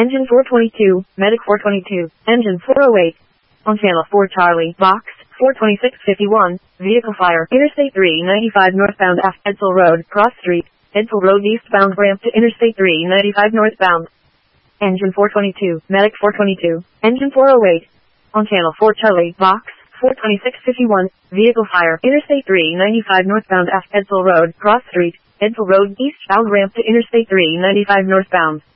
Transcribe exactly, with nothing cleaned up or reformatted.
Engine four twenty-two, Medic four twenty-two, Engine four oh eight. On Channel four Charlie, Box, four twenty-six fifty-one, Vehicle Fire, Interstate three ninety-five northbound off Edsel Road, Cross Street, Edsel Road eastbound ramp to Interstate three ninety-five northbound. Engine four twenty-two, Medic four twenty-two, Engine four oh eight. On Channel four Charlie, Box, four twenty-six fifty-one, Vehicle Fire, Interstate three ninety-five northbound off Edsel Road, Cross Street, Edsel Road eastbound ramp to Interstate three ninety-five northbound.